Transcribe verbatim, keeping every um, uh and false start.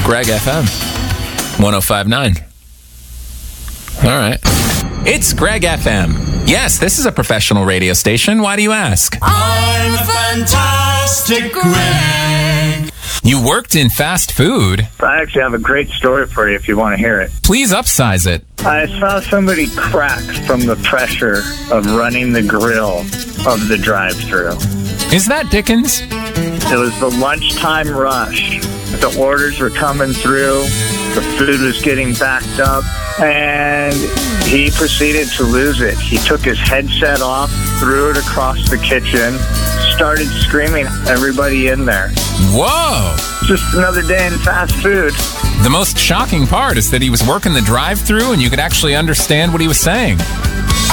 Greg F M, one oh five point nine. All right. It's Greg F M. Yes, this is a professional radio station. Why do you ask? I'm a fantastic Greg. You worked in fast food. I actually have a great story for you if you want to hear it. Please upsize it. I saw somebody crack from the pressure of running the grill of the drive-thru. Is that Dickens? It was the lunchtime rush. The orders were coming through. The food was getting backed up. And he proceeded to lose it. He took his headset off, threw it across the kitchen, started screaming at everybody in there. Whoa! Just another day in fast food. The most shocking part is that he was working the drive-thru and you could actually understand what he was saying.